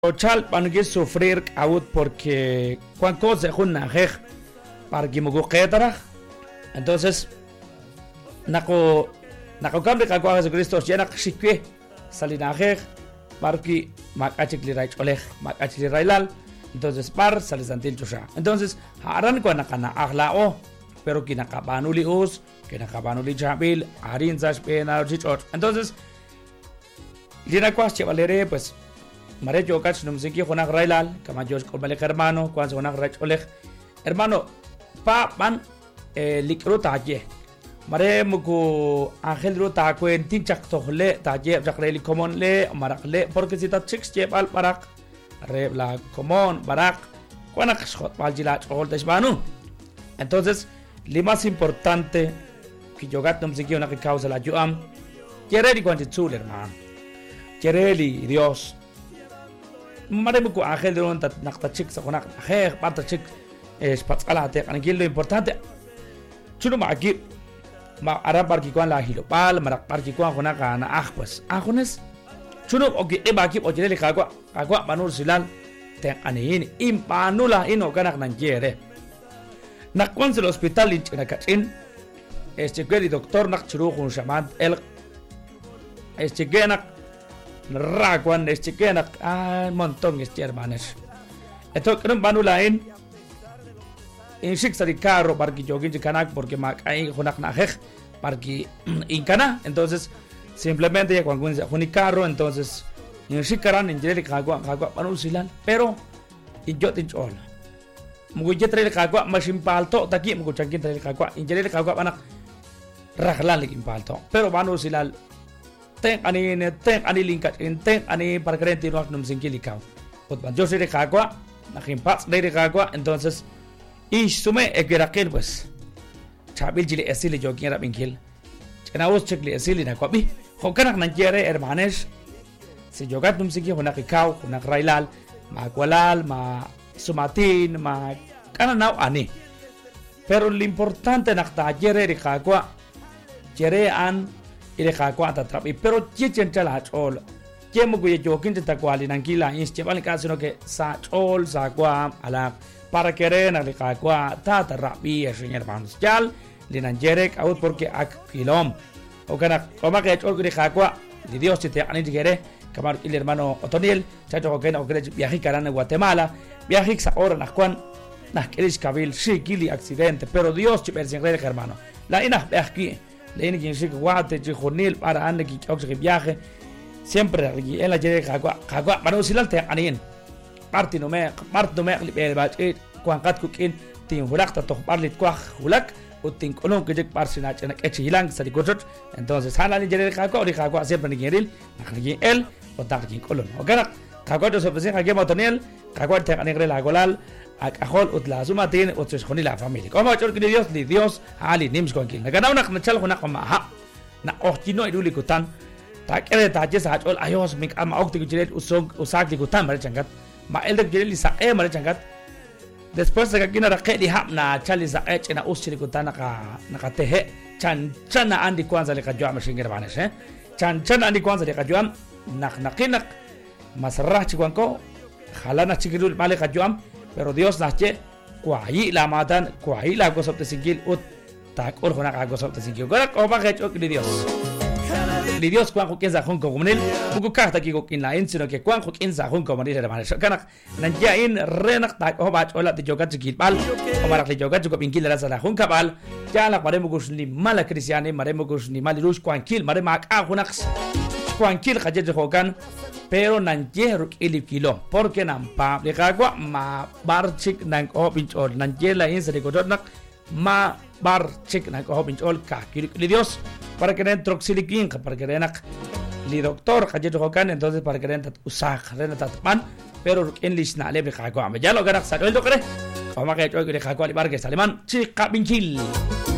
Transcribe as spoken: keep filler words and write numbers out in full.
Chal panugis sufrir out porque cuan cosa es una jej para que me guqetara. Entonces nako nako kamre ka kwa Jesucristo yana shikwe salina jej para que makachikli rai olej makachli railal. Entonces par salisantin chusha. Entonces haran kwa nakana akhlao pero que nakabanuli us que nakabanuli jabil harin zash pena chichot. Entonces lina kwa chevalere pues Mare yo kach no msiki khona railal kama George kolmale hermano kwanza khona rach oleh hermano pa pan eh, likro taje mare muko angel ro ta ko en tin chak tohle taje jakreli common le marakle porque si ta chicks je al barak re la common barak kwana khot baljila chol desbanu. Entonces lo más importante que yo gat no msiki una causa la yo am quiere di kwanti chul hermano quiere Dios mare muko angel ron ta nakta chick sa konak khe parta chick es patsala te anigil lo importante chuno maki ma ara parki kwan la hilo pal mara parki kwan konak na ah pues ahunes chuno ogi e baki ojele kagwa kagwa manur silal te anin impanula ino kanak nanjere nakwan el hospital in nakachin este queri doctor nak churu khun shaman el este genak Raguan este que na ah montón este hermanos. Esto creo banu lain en six de carro para que jogin kanak porque ma ai khonak na hej para que incana. Entonces simplemente ya cuando un carro entonces en shikaran en jere kagwa kagwa banu silan pero in jot in all mugo jetre kagwa machine palto taki mugo changin tre kagwa in jere kagwa banak raglan lik palto pero banu silal ten ani ne ten ani linkat in ten ani para crente no num singilikaw ot ban yo se de kagwa na kimpas de kagwa entonces ish sume egerakil pues chabil jili esili jokin ra binkil chena os chekli esili na kwabi hokanak nan jere hermanes si jogat num singi hona kikaw hona railal ma kwalal ma sumatin ma kana naw ani pero lo importante nakta jere de kagwa jere an ile kagwa ta trapi pero chichen chala chol kemo go jokin ta kwali nankila is chebal kasino que sa chol sa kwa ala para querer na le kagwa ta ta rapi es hermanos chal le nanjerek out porque ak kilom o kana como que chol le kagwa de Dios te ani tigere kamar el hermano Otoniel chacho que no que viaje karana Guatemala viaje sa hora na kwan na kelis kabil shikili accidente pero Dios te persigue hermano la ina aquí leini quien se guate che jornil para ande que ox que viaje siempre aquí en la llega kagwa kagwa para silalte anin parti no me part no me el bat e kwan kat kukin tin hulakta to parlit kwa hulak utin kolon que je parsina chena que chilang sa dikotot entonces hala ni llega kagwa ri kagwa siempre ni geril nakhi el o tarkin kolon o kana kagwa se pese que motonel kagwa te anegre la golal akahol utla sumatin utses khoni la familia como chor que Dios li Dios ali nims con kin ganaw nak nachal khona khama ha na ochtino iduli kutan ta kere ta je sa chol ayos mik ama okti gjiret usog usak di kutan mare changat ma elde gjiret li sa e mare changat después de que kina raqeli hamna chali sa e chena usri kutan ka nakatehe chan chana andi kwanza le kajwa mashinger banes eh chan chana andi kwanza le kajwa nak nakinak masrah chikwanko khalana chikidul male kajwa pero Dios nache kuai la matan kuai la gosop te singil ut tak or khona ka gosop te singil gora ko ba gecho ki Dios li Dios kwa ko kenza khon ko gumnel buku ka ta ki ko kin la in sino que kwa ko kenza khon ko mari hermano kana nan ja in renak tak o ba chola te jogat ki bal o marak le jogat ko binkil la sala khon ka bal ja la pare mugus ni mala cristiane mare mugus ni mali rush kwa kil mare ma ka khonax kwa kil khaje jo kan pero nanjero ili kilo porque nampa le kagwa ma bar chik nang o pinchol nanjela in se godot nak ma bar chik nang o pinchol ka kili Dios para que den troxilikin para que den li doctor kaje jokan entonces para que den tat usak den tat man pero en lisna le kagwa me ya lo garak sa do kre o ma que yo que kagwa li bar que saleman chik ka pinchil